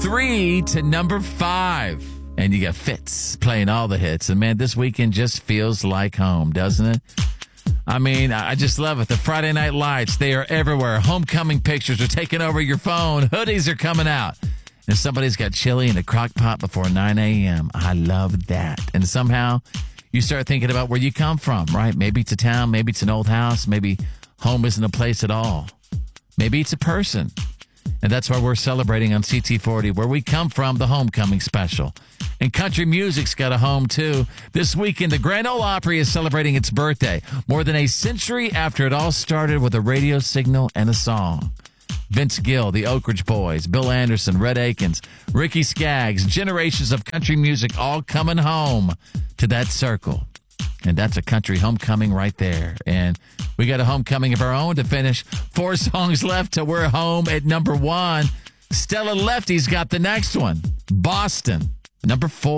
3 to number 5. And you got Fitz playing all the hits. And, man, this weekend just feels like home, doesn't it? I mean, I just love it. The Friday Night Lights, they are everywhere. Homecoming pictures are taking over your phone. Hoodies are coming out. And somebody's got chili in a crock pot before 9 a.m. I love that. And somehow you start thinking about where you come from, right? Maybe it's a town. Maybe it's an old house. Maybe home isn't a place at all. Maybe it's a person. And that's why we're celebrating on CT40, where we come from, the homecoming special. And country music's got a home, too. This weekend, the Grand Ole Opry is celebrating its birthday, more than a century after it all started with a radio signal and a song. Vince Gill, the Oak Ridge Boys, Bill Anderson, Red Akins, Ricky Skaggs, generations of country music all coming home to that circle. And that's a country homecoming right there. And we got a homecoming of our own to finish. 4 songs left till we're home at number 1. Stella Lefty's got the next one. Boston, number 4.